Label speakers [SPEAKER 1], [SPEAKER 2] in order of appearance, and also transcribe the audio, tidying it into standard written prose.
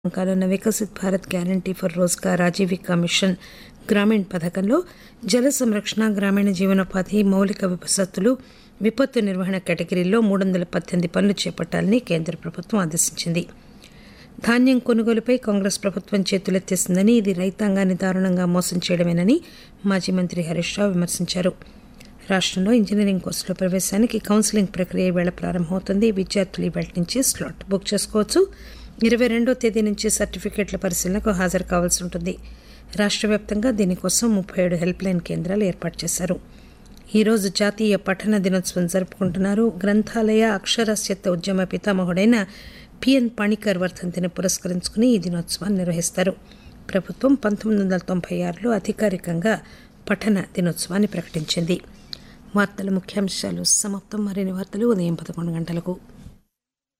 [SPEAKER 1] కానున్న Viksit Bharat guarantee for Rozgar Aajeevika machine Grameen పథకంలో జల సంరక్షణ, గ్రామీణ జీవనోపాధి, మౌలిక వసతులు, విపత్తు నిర్వహణ కేటగిరీల్లో 318 పనులు చేపట్టాలని కేంద్ర ప్రభుత్వం ఆదేశించింది. ధాన్యం కొనుగోలుపై కాంగ్రెస్ ప్రభుత్వం చేతులెత్తేసిందని, ఇది రైతాంగాన్ని దారుణంగా మోసం చేయడమేనని మాజీ మంత్రి హరీష్ రావు విమర్శించారు. రాష్టంలో ఇంజనీరింగ్ కోర్సుల ప్రవేశానికి కౌన్సిలింగ్ ప్రక్రియ ఈవేళ ప్రారంభమవుతుంది. విద్యార్థులు ఈవేళ నుంచి స్లాట్ బుక్ చేసుకోవచ్చు. 22వ తేదీ నుంచి సర్టిఫికెట్ల పరిశీలనకు హాజరు కావాల్సి ఉంటుంది. రాష్ట్ర వ్యాప్తంగా దీనికోసం 37 హెల్ప్ లైన్ కేంద్రాలు ఏర్పాటు చేశారు. ఈరోజు జాతీయ పఠన దినోత్సవం జరుపుకుంటున్నారు. గ్రంథాలయ అక్షరాస్యత ఉద్యమ పితామహుడైన పిఎన్ పాణికర్ వర్ధంతిని పురస్కరించుకుని ఈ దినోత్సవాన్ని నిర్వహిస్తారు. ప్రభుత్వం 1996లో అధికారికంగా పఠన దినోత్సవాన్ని ప్రకటించింది. వార్తల ముఖ్యాంశాలు సమాప్తం. మరిన్ని వార్తలు ఉదయం 11 గంటలకు.